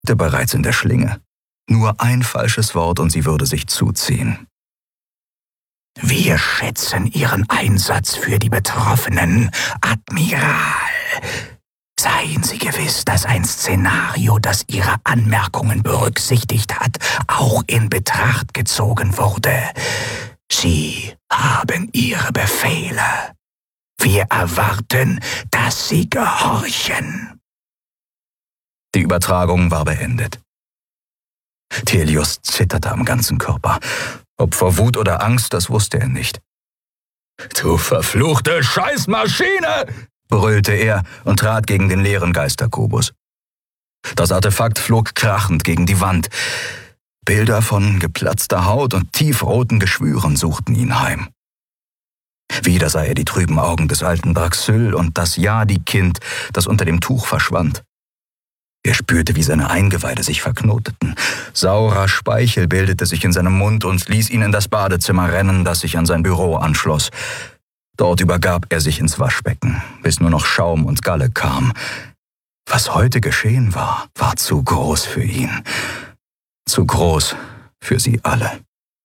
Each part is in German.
bereits in der Schlinge. Nur ein falsches Wort und sie würde sich zuziehen. Wir schätzen Ihren Einsatz für die Betroffenen, Admiral. Seien Sie gewiss, dass ein Szenario, das Ihre Anmerkungen berücksichtigt hat, auch in Betracht gezogen wurde. Sie haben Ihre Befehle. Wir erwarten, dass Sie gehorchen. Die Übertragung war beendet. Thelius zitterte am ganzen Körper. Ob vor Wut oder Angst, das wusste er nicht. »Du verfluchte Scheißmaschine!« brüllte er und trat gegen den leeren Geisterkubus. Das Artefakt flog krachend gegen die Wand. Bilder von geplatzter Haut und tiefroten Geschwüren suchten ihn heim. Wieder sah er die trüben Augen des alten Braxyl und das Jadi-Kind, das unter dem Tuch verschwand. Er spürte, wie seine Eingeweide sich verknoteten. Saurer Speichel bildete sich in seinem Mund und ließ ihn in das Badezimmer rennen, das sich an sein Büro anschloss. Dort übergab er sich ins Waschbecken, bis nur noch Schaum und Galle kam. Was heute geschehen war, war zu groß für ihn. Zu groß für sie alle.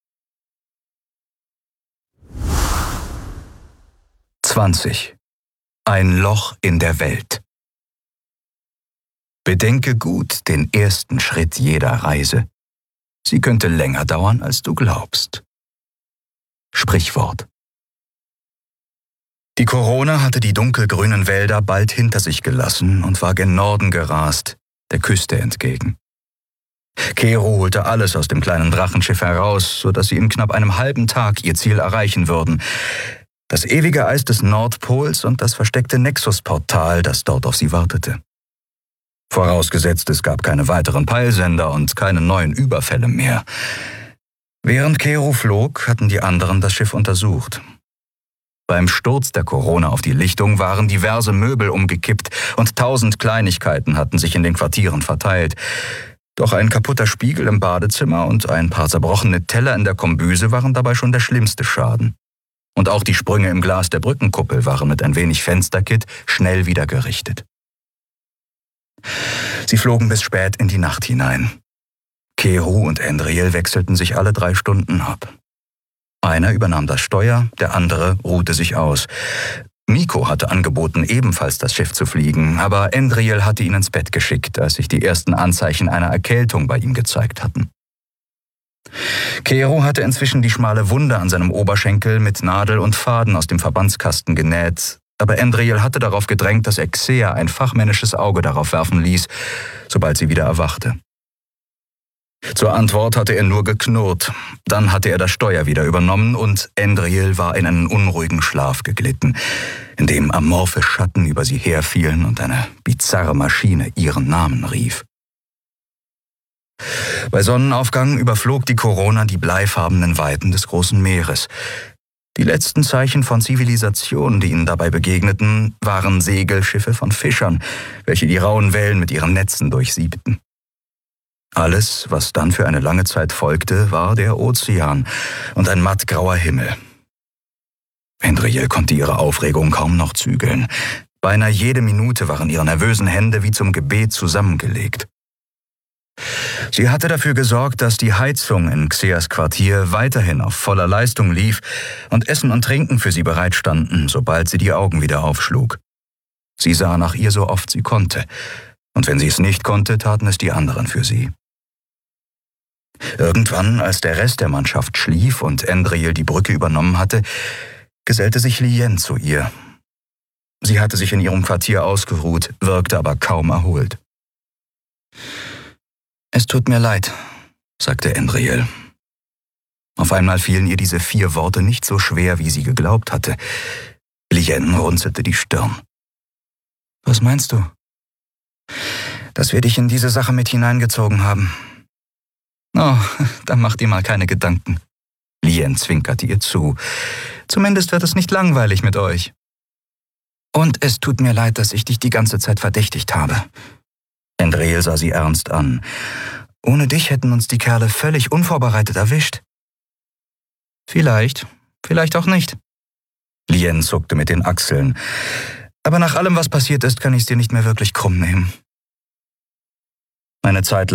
20. Ein Loch in der Welt. Bedenke gut den ersten Schritt jeder Reise. Sie könnte länger dauern, als du glaubst. Sprichwort. Die Corona hatte die dunkelgrünen Wälder bald hinter sich gelassen und war gen Norden gerast, der Küste entgegen. Kero holte alles aus dem kleinen Drachenschiff heraus, sodass sie in knapp einem halben Tag ihr Ziel erreichen würden. Das ewige Eis des Nordpols und das versteckte Nexus-Portal, das dort auf sie wartete. Vorausgesetzt, es gab keine weiteren Peilsender und keine neuen Überfälle mehr. Während Kero flog, hatten die anderen das Schiff untersucht. Beim Sturz der Corona auf die Lichtung waren diverse Möbel umgekippt und 1000 Kleinigkeiten hatten sich in den Quartieren verteilt. Doch ein kaputter Spiegel im Badezimmer und ein paar zerbrochene Teller in der Kombüse waren dabei schon der schlimmste Schaden. Und auch die Sprünge im Glas der Brückenkuppel waren mit ein wenig Fensterkit schnell wieder gerichtet. Sie flogen bis spät in die Nacht hinein. Kero und Endriel wechselten sich alle 3 Stunden ab. Einer übernahm das Steuer, der andere ruhte sich aus. Miko hatte angeboten, ebenfalls das Schiff zu fliegen, aber Endriel hatte ihn ins Bett geschickt, als sich die ersten Anzeichen einer Erkältung bei ihm gezeigt hatten. Kero hatte inzwischen die schmale Wunde an seinem Oberschenkel mit Nadel und Faden aus dem Verbandskasten genäht, aber Endriel hatte darauf gedrängt, dass Exea ein fachmännisches Auge darauf werfen ließ, sobald sie wieder erwachte. Zur Antwort hatte er nur geknurrt, dann hatte er das Steuer wieder übernommen und Endriel war in einen unruhigen Schlaf geglitten, in dem amorphe Schatten über sie herfielen und eine bizarre Maschine ihren Namen rief. Bei Sonnenaufgang überflog die Corona die bleifarbenen Weiten des großen Meeres. Die letzten Zeichen von Zivilisation, die ihnen dabei begegneten, waren Segelschiffe von Fischern, welche die rauen Wellen mit ihren Netzen durchsiebten. Alles, was dann für eine lange Zeit folgte, war der Ozean und ein mattgrauer Himmel. Endriel konnte ihre Aufregung kaum noch zügeln. Beinahe jede Minute waren ihre nervösen Hände wie zum Gebet zusammengelegt. Sie hatte dafür gesorgt, dass die Heizung in Xeas Quartier weiterhin auf voller Leistung lief und Essen und Trinken für sie bereitstanden, sobald sie die Augen wieder aufschlug. Sie sah nach ihr so oft sie konnte, und wenn sie es nicht konnte, taten es die anderen für sie. Irgendwann, als der Rest der Mannschaft schlief und Endriel die Brücke übernommen hatte, gesellte sich Lien zu ihr. Sie hatte sich in ihrem Quartier ausgeruht, wirkte aber kaum erholt. »Es tut mir leid«, sagte Endriel. Auf einmal fielen ihr diese 4 Worte nicht so schwer, wie sie geglaubt hatte. Lien runzelte die Stirn. »Was meinst du?« »Dass wir dich in diese Sache mit hineingezogen haben.« »Oh, dann mach dir mal keine Gedanken.« Lien zwinkerte ihr zu. »Zumindest wird es nicht langweilig mit euch.« »Und es tut mir leid, dass ich dich die ganze Zeit verdächtigt habe.« Endriel sah sie ernst an. »Ohne dich hätten uns die Kerle völlig unvorbereitet erwischt.« »Vielleicht, vielleicht auch nicht.« Lien zuckte mit den Achseln. »Aber nach allem, was passiert ist, kann ich es dir nicht mehr wirklich krumm nehmen.« Eine Zeit